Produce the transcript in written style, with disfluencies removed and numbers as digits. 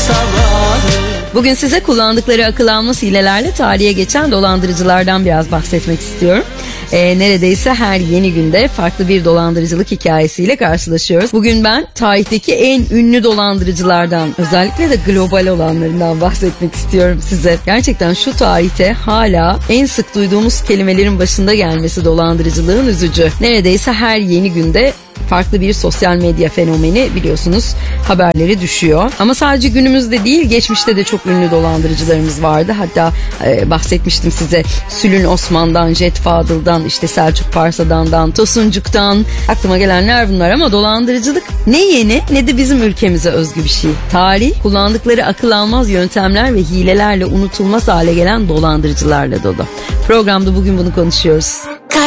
sabahı. Bugün size kullandıkları akıl almaz hilelerle tarihe geçen dolandırıcılardan biraz bahsetmek istiyorum. Neredeyse her yeni günde farklı bir dolandırıcılık hikayesiyle karşılaşıyoruz. Bugün ben tarihteki en ünlü dolandırıcılardan, özellikle de global olanlarından bahsetmek istiyorum size. Gerçekten şu tarihte hala en sık duyduğumuz kelimelerin başında gelmesi dolandırıcılığın üzücü. Neredeyse her yeni günde farklı bir sosyal medya fenomeni, biliyorsunuz, haberleri düşüyor. Ama sadece günümüzde değil, geçmişte de çok ünlü dolandırıcılarımız vardı. Hatta bahsetmiştim size Sülün Osman'dan, Jet Fadıl'dan, işte Selçuk Parsadan'dan, Tosuncuk'tan, aklıma gelenler bunlar. Ama dolandırıcılık ne yeni ne de bizim ülkemize özgü bir şey. Tarih kullandıkları akıl almaz yöntemler ve hilelerle unutulmaz hale gelen dolandırıcılarla dolu. Programda bugün bunu konuşuyoruz.